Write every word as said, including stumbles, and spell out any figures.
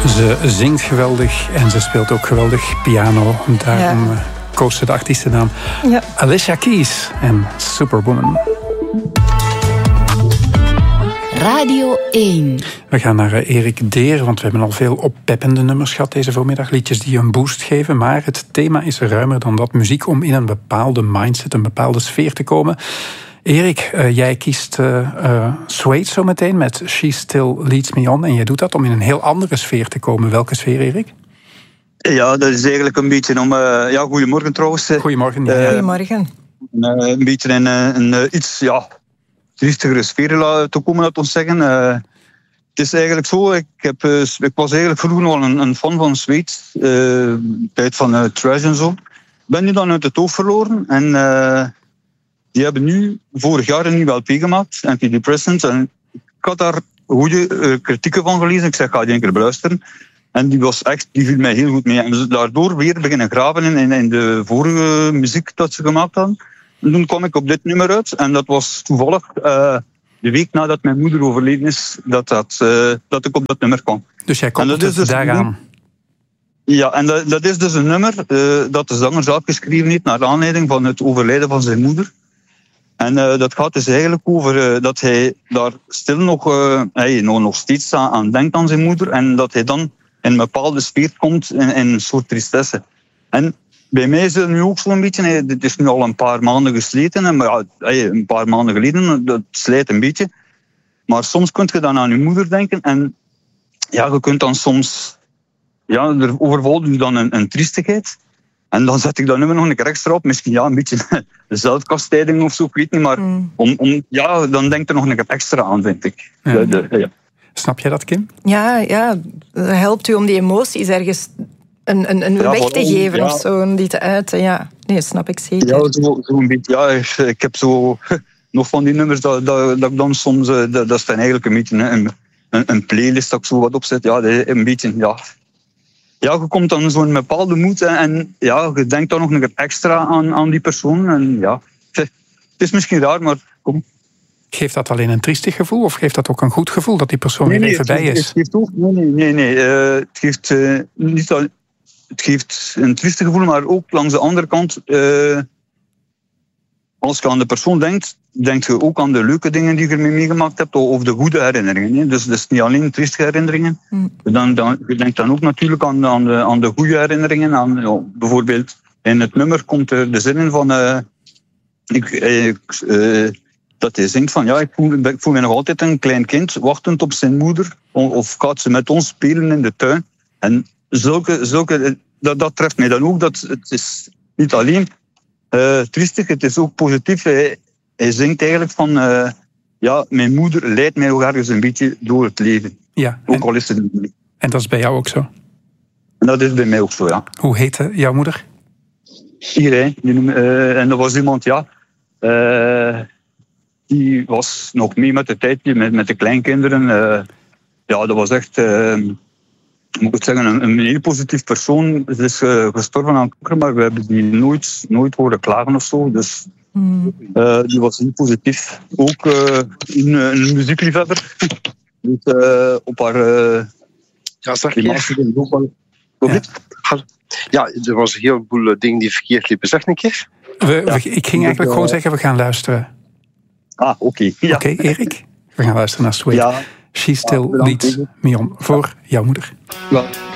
Ze zingt geweldig en ze speelt ook geweldig piano. Daarom ja. koos ze de artiestennaam ja. Alicia Keys en Superwoman. Radio één. We gaan naar Erik Deer, want we hebben al veel oppeppende nummers gehad deze voormiddag. Liedjes die een boost geven, maar het thema is ruimer dan dat. Muziek om in een bepaalde mindset, een bepaalde sfeer te komen. Erik, uh, jij kiest uh, uh, Suede zo meteen met She Still Leads Me On. En jij doet dat om in een heel andere sfeer te komen. Welke sfeer, Erik? Ja, dat is eigenlijk een beetje om... Uh, ja, goedemorgen trouwens. Goedemorgen. Uh, goedemorgen. Uh, een beetje in een, een, een iets ja, triestigere sfeer te komen, laat ons zeggen. Uh, het is eigenlijk zo, ik, heb, uh, ik was eigenlijk vroeger al een, een fan van Suede. Uh, tijd van uh, Trash en zo. Ik ben nu dan uit het oog verloren en... Uh, Die hebben nu vorig jaar een nieuwe L P gemaakt, Antidepressants. En ik had daar goede uh, kritieken van gelezen. Ik zeg, ga die een keer beluisteren. En die was echt, die viel mij heel goed mee. En dus daardoor weer beginnen graven in, in de vorige muziek dat ze gemaakt hadden. En toen kwam ik op dit nummer uit. En dat was toevallig uh, de week nadat mijn moeder overleden is, dat, dat, uh, dat ik op dat nummer kwam. Dus jij komt dus dus daaraan? Ja, en dat, dat is dus een nummer uh, dat de zanger zelf geschreven heeft naar aanleiding van het overlijden van zijn moeder. En uh, dat gaat dus eigenlijk over uh, dat hij daar stil nog, uh, hij nog, nog steeds aan, aan denkt aan zijn moeder. En dat hij dan in een bepaalde sfeer komt in, in een soort tristesse. En bij mij is het nu ook zo'n beetje, hey, dit is nu al een paar maanden gesleten. Hè, maar ja, hey, een paar maanden geleden, dat slijt een beetje. Maar soms kun je dan aan je moeder denken. En ja, je kunt dan soms, ja, er overvalt je dan een, een triestigheid. En dan zet ik dat nummer nog een keer extra op. Misschien ja, een beetje zelfkastijding of zo, ik weet niet. Maar mm. om, om, ja, dan denk er nog een keer extra aan, vind ik. Ja. De, de, ja. Snap jij dat, Kim? Ja, ja, dat helpt u om die emoties ergens een, een, een ja, weg te geven ja. of zo, om die te uiten. Ja, nee, dat snap ik zeker. Ja, zo, zo een beetje, ja, ik heb zo nog van die nummers dat, dat, dat ik dan soms... Dat, dat is dan eigenlijk een beetje een, een, een playlist dat ik zo wat opzet. Ja, een beetje, ja... Ja, je komt dan zo'n bepaalde moed en ja, je denkt dan nog een keer extra aan, aan die persoon. En ja, het is misschien raar, maar kom. Geeft dat alleen een triestig gevoel of geeft dat ook een goed gevoel dat die persoon nee, weer nee, even het, bij is? Het geeft ook, nee, nee, nee. nee. Uh, het, geeft, uh, niet al, het geeft een triestig gevoel, maar ook langs de andere kant... Uh, als je aan de persoon denkt, denk je ook aan de leuke dingen die je ermee meegemaakt hebt, of de goede herinneringen. Hè? Dus, dus niet alleen triestige herinneringen. Mm. Dan, dan, je denkt dan ook natuurlijk aan, aan, de, aan de goede herinneringen. Aan, ja, bijvoorbeeld in het nummer komt er de zin in van... Uh, ik, ik, uh, dat hij zingt van... Ja, ik voel, ik voel me nog altijd een klein kind, wachtend op zijn moeder. Of gaat ze met ons spelen in de tuin. En zulke, zulke, dat, dat treft mij dan ook. Dat, het is niet alleen... Uh, triestig, het is ook positief. Hij, hij zingt eigenlijk van... Uh, ja, mijn moeder leidt mij ook ergens een beetje door het leven. Ja, ook en, al is het niet. En dat is bij jou ook zo? En dat is bij mij ook zo, ja. Hoe heette jouw moeder? Irene. Uh, en dat was iemand, ja... Uh, die was nog mee met de tijd, met, met de kleinkinderen. Uh, ja, dat was echt... Uh, moet ik zeggen, een, een heel positief persoon. Ze is uh, gestorven aan kanker, maar we hebben die nooit, nooit horen klagen of zo. Dus mm. uh, die was heel positief. Ook uh, een, een muziekliefhebber. Dus, uh, op haar... Uh, ja, zeg je. Ja. ja, er was een heleboel dingen die verkeerd liepen. Zeg een keer. We, we, ik ging eigenlijk gewoon zeggen, we gaan luisteren. Ah, oké. Okay. Ja. Oké, okay, Erik. We gaan luisteren naar Suede. Ja. She Still ja, Leads Me On. Voor jouw moeder. Ja.